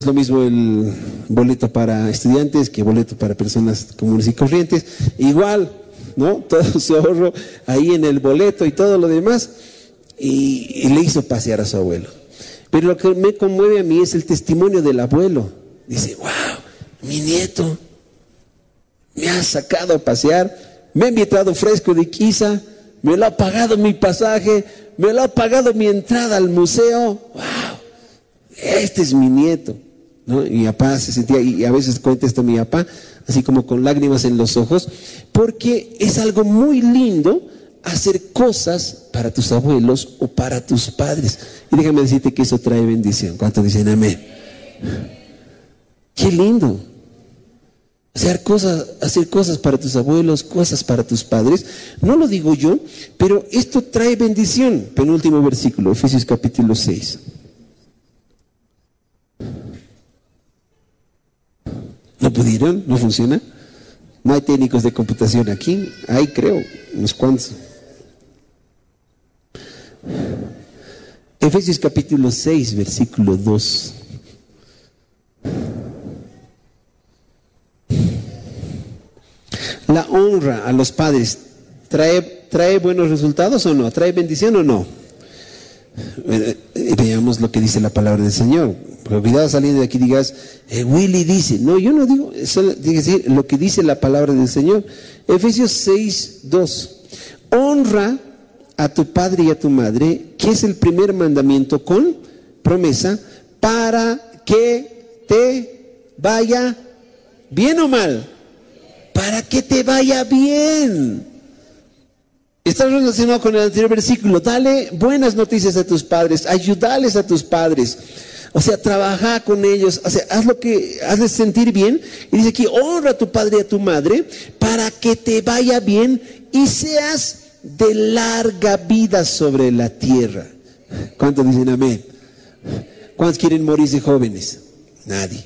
lo mismo el boleto para estudiantes que boleto para personas comunes y corrientes. Igual, ¿no? Todo su ahorro ahí en el boleto y todo lo demás. Y le hizo pasear a su abuelo. Pero lo que me conmueve a mí es el testimonio del abuelo. Dice, wow, mi nieto me ha sacado a pasear, me ha invitado fresco de Iquiza, me lo ha pagado mi pasaje, me lo ha pagado mi entrada al museo. Wow, este es mi nieto, ¿no? Y mi papá se sentía, y a veces cuenta esto mi papá, así como con lágrimas en los ojos, porque es algo muy lindo hacer cosas para tus abuelos o para tus padres. Y déjame decirte que eso trae bendición. ¿Cuántos dicen amén? Qué lindo. Hacer cosas para tus abuelos, cosas para tus padres. No lo digo yo, pero esto trae bendición. Penúltimo versículo, Efesios capítulo 6. ¿No pudieron? ¿No funciona? No hay técnicos de computación aquí. Hay, creo, unos cuantos. Efesios capítulo 6, versículo 2. La honra a los padres ¿trae buenos resultados o no? ¿Trae bendición o no? Veamos lo que dice la palabra del Señor. Pero cuidado saliendo de aquí digas, Willy dice. No, yo no digo, solo decir lo que dice la palabra del Señor. Efesios 6, 2. Honra a tu padre y a tu madre, que es el primer mandamiento con promesa, para que te vaya bien o mal. Para que te vaya bien. Está relacionado con el anterior versículo. Dale buenas noticias a tus padres, ayúdales a tus padres. O sea, trabaja con ellos, o sea, hazles sentir bien. Y dice aquí, honra a tu padre y a tu madre para que te vaya bien y seas de larga vida sobre la tierra. ¿Cuántos dicen amén? ¿Cuántos quieren morirse jóvenes? Nadie.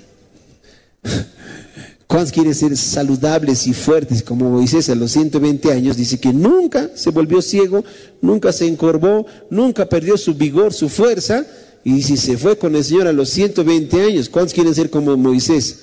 ¿Cuántos quieren ser saludables y fuertes como Moisés a los 120 años? Dice que nunca se volvió ciego, nunca se encorvó, nunca perdió su vigor, su fuerza. Y dice, se fue con el Señor a los 120 años. ¿Cuántos quieren ser como Moisés?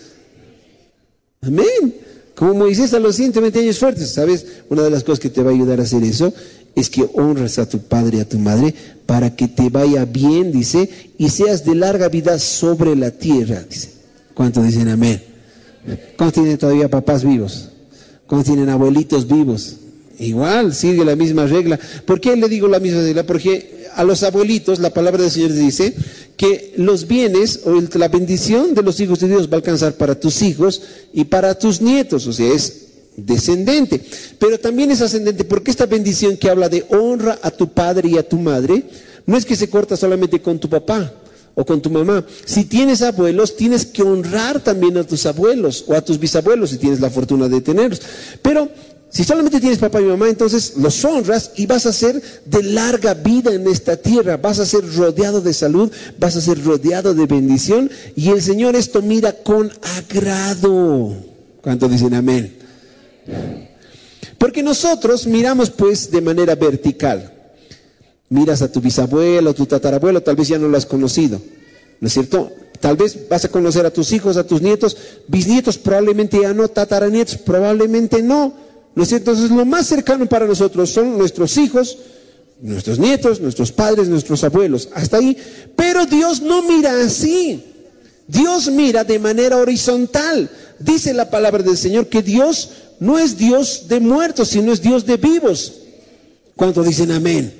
Amén. Como Moisés a los 120 años fuertes. ¿Sabes? Una de las cosas que te va a ayudar a hacer eso es que honres a tu padre y a tu madre para que te vaya bien, dice, y seas de larga vida sobre la tierra. Dice. ¿Cuántos dicen amén? ¿Cuántos tienen todavía papás vivos? ¿Cuántos tienen abuelitos vivos? Igual, sigue la misma regla. ¿Por qué le digo la misma regla? Porque a los abuelitos, la palabra del Señor dice que los bienes o la bendición de los hijos de Dios va a alcanzar para tus hijos y para tus nietos, o sea, es descendente. Pero también es ascendente, porque esta bendición que habla de honra a tu padre y a tu madre, no es que se corta solamente con tu papá o con tu mamá. Si tienes abuelos, tienes que honrar también a tus abuelos o a tus bisabuelos si tienes la fortuna de tenerlos. Pero si solamente tienes papá y mamá, entonces los honras y vas a ser de larga vida en esta tierra, vas a ser rodeado de salud, vas a ser rodeado de bendición, y el Señor esto mira con agrado. ¿Cuántos dicen amén? Porque nosotros miramos pues de manera vertical. Miras a tu bisabuelo, a tu tatarabuelo, tal vez ya no lo has conocido, ¿no es cierto? Tal vez vas a conocer a tus hijos, a tus nietos, bisnietos probablemente ya no, tataranietos probablemente no, ¿no es cierto? Entonces lo más cercano para nosotros son nuestros hijos, nuestros nietos, nuestros padres, nuestros abuelos, hasta ahí. Pero Dios no mira así, Dios mira de manera horizontal. Dice la palabra del Señor que Dios no es Dios de muertos, sino es Dios de vivos. ¿Cuántos dicen amén?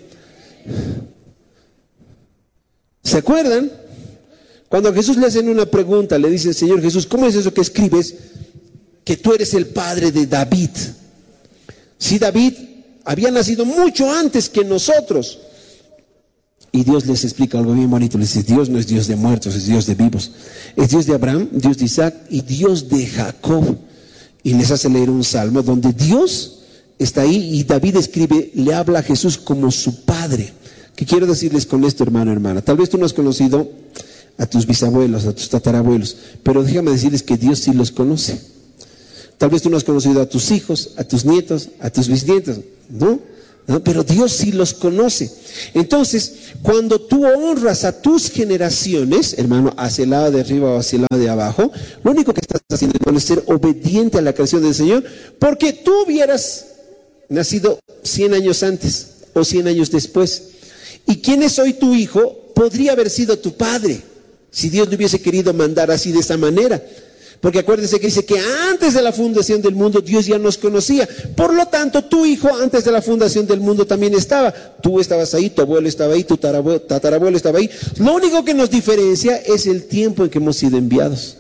¿Se acuerdan? Cuando a Jesús le hacen una pregunta, le dicen, Señor Jesús, ¿cómo es eso que escribes que tú eres el padre de David? Si David había nacido mucho antes que nosotros. Y Dios les explica algo bien bonito, les dice, Dios no es Dios de muertos, es Dios de vivos. Es Dios de Abraham, Dios de Isaac y Dios de Jacob. Y les hace leer un salmo donde Dios está ahí y David escribe, le habla a Jesús como su padre. ¿Qué quiero decirles con esto, hermano, hermana? Tal vez tú no has conocido a tus bisabuelos, a tus tatarabuelos, pero déjame decirles que Dios sí los conoce. Tal vez tú no has conocido a tus hijos, a tus nietos, a tus bisnietos, ¿no? ¿no? Pero Dios sí los conoce. Entonces, cuando tú honras a tus generaciones, hermano, hacia el lado de arriba o hacia el lado de abajo, lo único que estás haciendo, hermano, es ser obediente a la creación del Señor, porque tú hubieras nacido 100 años antes o 100 años después. ¿Y quién es hoy tu hijo? Podría haber sido tu padre, si Dios le hubiese querido mandar así de esa manera. Porque acuérdense que dice que antes de la fundación del mundo Dios ya nos conocía. Por lo tanto, tu hijo antes de la fundación del mundo también estaba. Tú estabas ahí, tu abuelo estaba ahí, tu tatarabuelo estaba ahí. Lo único que nos diferencia es el tiempo en que hemos sido enviados.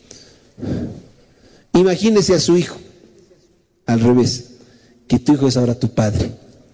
Imagínese a su hijo, al revés, que tu hijo es ahora tu padre.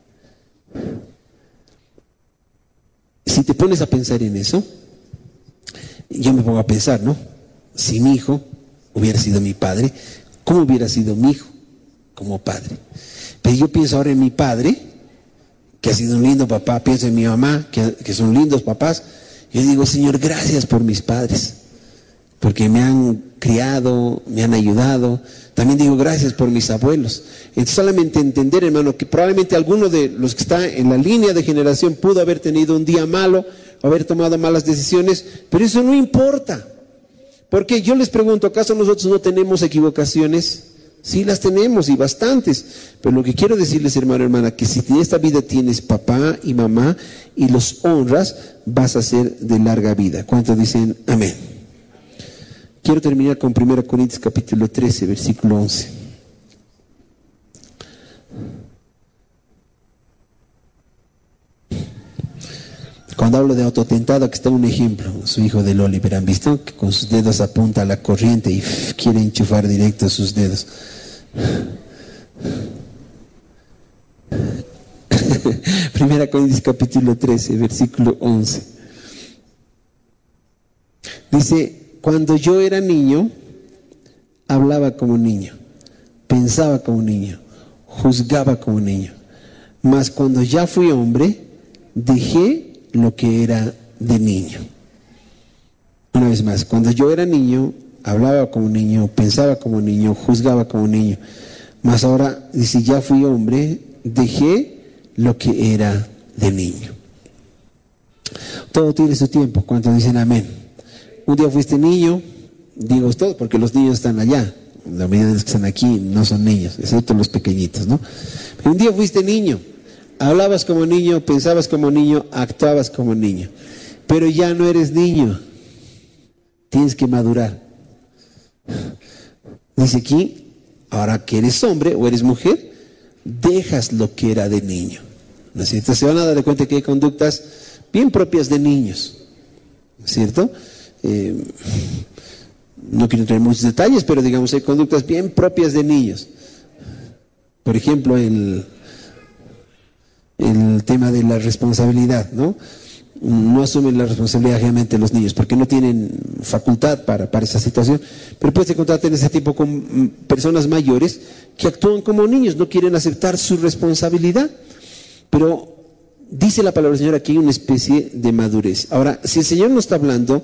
Si te pones a pensar en eso, yo me pongo a pensar, ¿no? Si mi hijo hubiera sido mi padre, ¿cómo hubiera sido mi hijo como padre? Pero yo pienso ahora en mi padre, que ha sido un lindo papá, pienso en mi mamá, que son lindos papás. Yo digo, Señor, gracias por mis padres, porque me han criado, me han ayudado. También digo, gracias por mis abuelos. Entonces, solamente entender, hermano, que probablemente alguno de los que está en la línea de generación pudo haber tenido un día malo, haber tomado malas decisiones, pero eso no importa. Porque yo les pregunto, ¿acaso nosotros no tenemos equivocaciones? Sí, las tenemos y bastantes. Pero lo que quiero decirles, hermano, hermana, que si en esta vida tienes papá y mamá y los honras, vas a ser de larga vida. ¿Cuántos dicen amén? Quiero terminar con 1 Corintios capítulo 13, versículo 11. Cuando hablo de autotentado, aquí está un ejemplo. Su hijo del Oliver, ¿han visto? Que con sus dedos apunta a la corriente y quiere enchufar directo sus dedos. Primera Corintios capítulo 13, versículo 11. Dice, cuando yo era niño, hablaba como niño, pensaba como niño, juzgaba como niño. Mas cuando ya fui hombre, dejé lo que era de niño. Una vez más, cuando yo era niño, hablaba como niño, pensaba como niño, juzgaba como niño. Mas ahora, dice, ya fui hombre, dejé lo que era de niño. Todo tiene su tiempo. ¿Cuántos dicen amén? Un día fuiste niño, digo todos, porque los niños están allá. La mayoría de los que están aquí no son niños, excepto los pequeñitos, ¿no? Pero un día fuiste niño. Hablabas como niño, pensabas como niño, actuabas como niño. Pero ya no eres niño. Tienes que madurar. Dice aquí, ahora que eres hombre o eres mujer, dejas lo que era de niño. ¿No es cierto? Se van a dar cuenta que hay conductas bien propias de niños. ¿No es cierto? No quiero entrar en muchos detalles, pero digamos, hay conductas bien propias de niños. Por ejemplo, el tema de la responsabilidad, ¿no? No asumen la responsabilidad realmente los niños porque no tienen facultad para esa situación, pero puedes encontrarte en ese tiempo con personas mayores que actúan como niños, no quieren aceptar su responsabilidad, pero dice la palabra del Señor aquí una especie de madurez. Ahora, si el Señor nos está hablando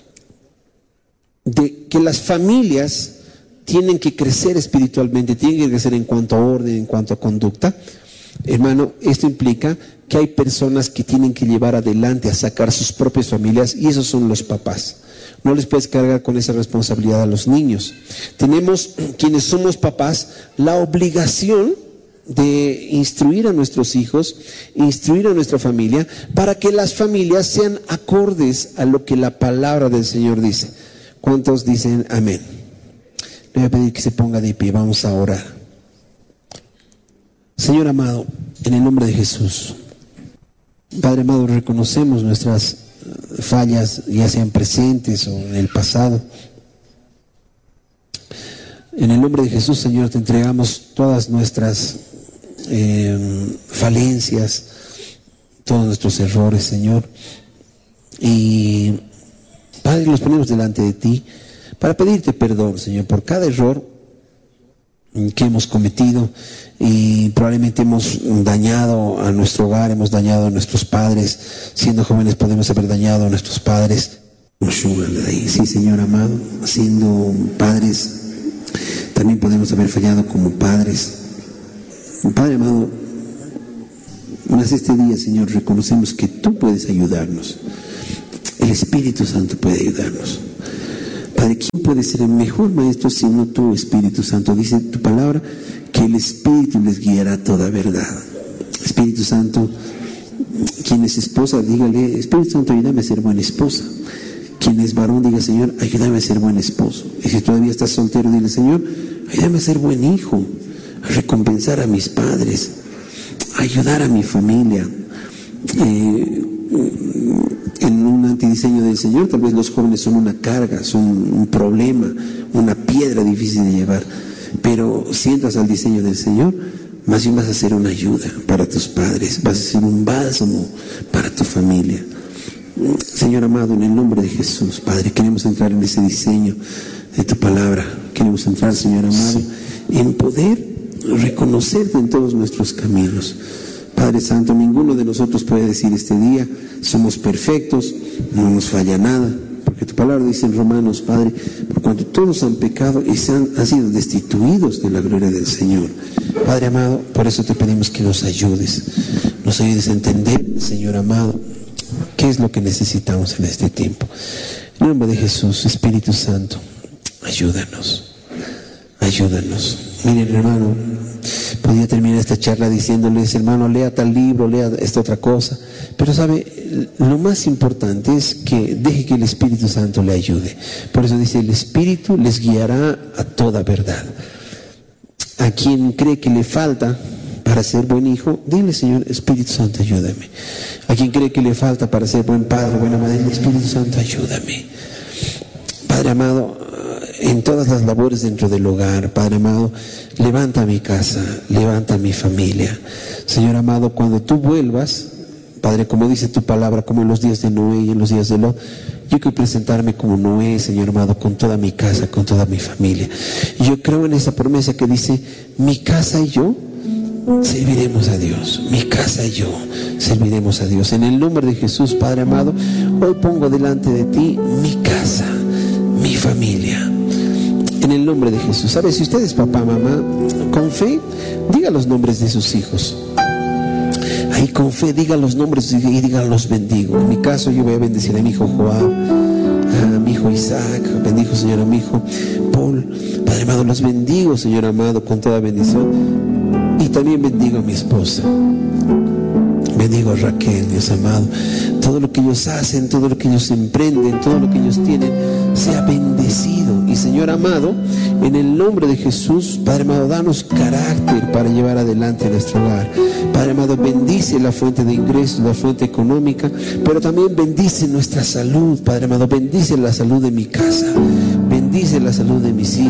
de que las familias tienen que crecer espiritualmente, tienen que crecer en cuanto a orden, en cuanto a conducta, hermano, esto implica que hay personas que tienen que llevar adelante a sacar sus propias familias, y esos son los papás. No les puedes cargar con esa responsabilidad a los niños. Tenemos, quienes somos papás, la obligación de instruir a nuestros hijos, instruir a nuestra familia, para que las familias sean acordes a lo que la palabra del Señor dice. ¿Cuántos dicen amén? Le voy a pedir que se ponga de pie, vamos a orar. Señor amado, en el nombre de Jesús, Padre amado, reconocemos nuestras fallas, ya sean presentes o en el pasado. En el nombre de Jesús, Señor, te entregamos todas nuestras falencias, todos nuestros errores, Señor. Y Padre, los ponemos delante de ti para pedirte perdón, Señor, por cada error que hemos cometido, y probablemente hemos dañado a nuestro hogar, hemos dañado a nuestros padres. Siendo jóvenes podemos haber dañado a nuestros padres. Sí, Señor amado, siendo padres también podemos haber fallado como padres. Padre amado, Mas este día, Señor, reconocemos que tú puedes ayudarnos. El Espíritu Santo puede ayudarnos. Padre, ¿quién puede ser el mejor maestro sino tú, Espíritu Santo? Dice tu palabra que el Espíritu les guiará a toda verdad. Espíritu Santo, quien es esposa, dígale: Espíritu Santo, ayúdame a ser buena esposa. Quien es varón, diga: Señor, ayúdame a ser buen esposo. Y si todavía estás soltero, dile: Señor, ayúdame a ser buen hijo, a recompensar a mis padres, a ayudar a mi familia. En un antidiseño del Señor, tal vez los jóvenes son una carga, son un problema, una piedra difícil de llevar. Pero si entras al diseño del Señor, más bien vas a ser una ayuda para tus padres, vas a ser un bálsamo para tu familia. Señor amado, en el nombre de Jesús, Padre, queremos entrar en ese diseño de tu palabra. Queremos entrar, Señor amado, en poder reconocerte en todos nuestros caminos. Padre Santo, ninguno de nosotros puede decir este día: somos perfectos, no nos falla nada, porque tu palabra dice en Romanos, Padre, por cuanto todos han pecado y han sido destituidos de la gloria del Señor. Padre amado, por eso te pedimos que nos ayudes a entender, Señor amado, qué es lo que necesitamos en este tiempo. En nombre de Jesús, Espíritu Santo, ayúdanos. Miren, hermano, podía terminar esta charla diciéndoles: hermano, lea tal libro, lea esta otra cosa, pero sabe, lo más importante es que deje que el Espíritu Santo le ayude. Por eso dice: el Espíritu les guiará a toda verdad. A quien cree que le falta para ser buen hijo, dile: Señor, Espíritu Santo, ayúdame. A quien cree que le falta para ser buen padre, buena madre, dile: Espíritu Santo, ayúdame. Padre amado, en todas las labores dentro del hogar, Padre amado, levanta mi casa, levanta mi familia. Señor amado, cuando tú vuelvas, Padre, como dice tu palabra, como en los días de Noé y en los días de Lot, yo quiero presentarme como Noé, Señor amado, con toda mi casa, con toda mi familia. Y yo creo en esa promesa que dice: mi casa y yo serviremos a Dios. Mi casa y yo serviremos a Dios. En el nombre de Jesús, Padre amado, hoy pongo delante de ti mi casa, mi familia. En el nombre de Jesús. ¿Sabes? Si usted es papá, mamá, con fe, diga los nombres de sus hijos. Ahí con fe, diga los nombres y diga: los bendigo. En mi caso, yo voy a bendecir a mi hijo Joab, a mi hijo Isaac. Bendijo, Señor, a mi hijo Paul. Padre amado, los bendigo, Señor amado, con toda bendición. Y también bendigo a mi esposa. Bendigo a Raquel, Dios amado. Todo lo que ellos hacen, todo lo que ellos emprenden, todo lo que ellos tienen, sea bendecido. Y Señor amado, en el nombre de Jesús, Padre amado, danos carácter para llevar adelante nuestro hogar. Padre amado, bendice la fuente de ingresos, la fuente económica, pero también bendice nuestra salud. Padre amado, bendice la salud de mi casa, bendice la salud de mis hijos.